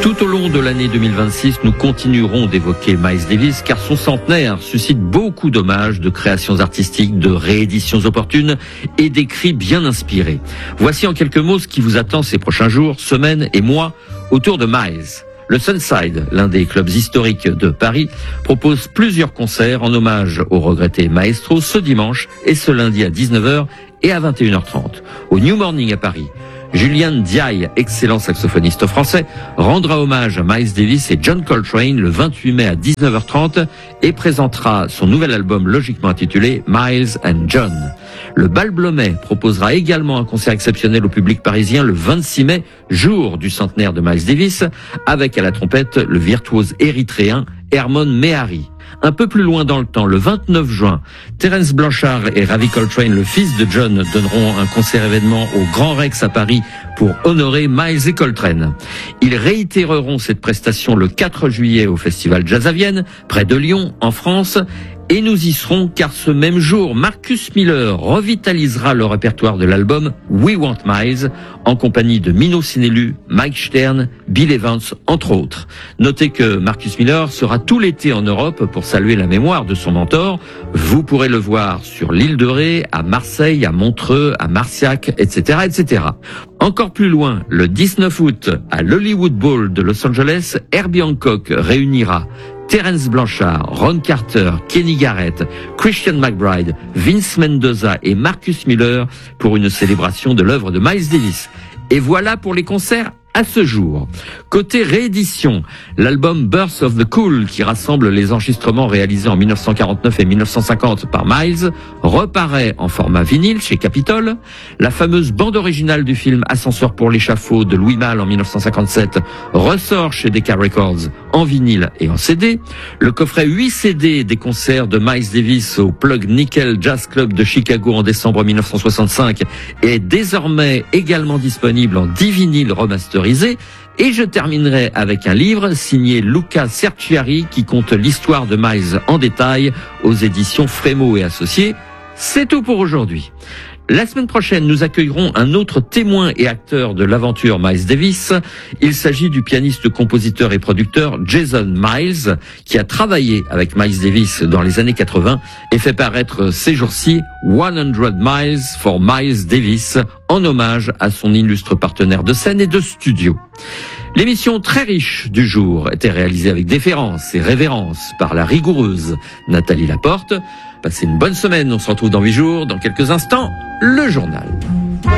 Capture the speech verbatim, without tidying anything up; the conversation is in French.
Tout au long de l'année deux mille vingt-six, nous continuerons d'évoquer Miles Davis car son centenaire suscite beaucoup d'hommages, de créations artistiques, de rééditions opportunes et d'écrits bien inspirés. Voici en quelques mots ce qui vous attend ces prochains jours, semaines et mois autour de Miles. Le Sunside, l'un des clubs historiques de Paris, propose plusieurs concerts en hommage au regretté maestro ce dimanche et ce lundi à dix-neuf heures et à vingt et une heures trente. Au New Morning à Paris, Julian Diaye, excellent saxophoniste français, rendra hommage à Miles Davis et John Coltrane le vingt-huit mai à dix-neuf heures trente et présentera son nouvel album logiquement intitulé Miles and John. Le Bal Blomet proposera également un concert exceptionnel au public parisien le vingt-six mai, jour du centenaire de Miles Davis, avec à la trompette le virtuose érythréen Hermon Mehari. Un peu plus loin dans le temps, le vingt-neuf juin, Terence Blanchard et Ravi Coltrane, le fils de John, donneront un concert-événement au Grand Rex à Paris pour honorer Miles et Coltrane. Ils réitéreront cette prestation le quatre juillet au Festival Jazz à Vienne, près de Lyon, en France. Et nous y serons car ce même jour, Marcus Miller revitalisera le répertoire de l'album We Want Miles en compagnie de Mino Sinelu, Mike Stern, Bill Evans, entre autres. Notez que Marcus Miller sera tout l'été en Europe pour saluer la mémoire de son mentor. Vous pourrez le voir sur l'île de Ré, à Marseille, à Montreux, à Marciac, et cetera, et cetera. Encore plus loin, le dix-neuf août, à l'Hollywood Bowl de Los Angeles, Herbie Hancock réunira Terence Blanchard, Ron Carter, Kenny Garrett, Christian McBride, Vince Mendoza et Marcus Miller pour une célébration de l'œuvre de Miles Davis. Et voilà pour les concerts à ce jour. Côté réédition, l'album Birth of the Cool, qui rassemble les enregistrements réalisés en mille neuf cent quarante-neuf et mille neuf cent cinquante par Miles, reparaît en format vinyle chez Capitol. La fameuse bande originale du film Ascenseur pour l'échafaud de Louis Malle en mille neuf cent cinquante-sept ressort chez Decca Records en vinyle et en C D. Le coffret huit C D des concerts de Miles Davis au Plug Nickel Jazz Club de Chicago en décembre mille neuf cent soixante-cinq est désormais également disponible en dix vinyles remasterisés. Et je terminerai avec un livre signé Luca Cerchiari qui compte l'histoire de Miles en détail aux éditions Frémaux et Associés. C'est tout pour aujourd'hui. La semaine prochaine, nous accueillerons un autre témoin et acteur de l'aventure Miles Davis. Il s'agit du pianiste, compositeur et producteur Jason Miles, qui a travaillé avec Miles Davis dans les années quatre-vingts et fait paraître ces jours-ci cent Miles for Miles Davis, en hommage à son illustre partenaire de scène et de studio. L'émission très riche du jour était réalisée avec déférence et révérence par la rigoureuse Nathalie Laporte. Passez une bonne semaine, on se retrouve dans huit jours. Dans quelques instants, le journal.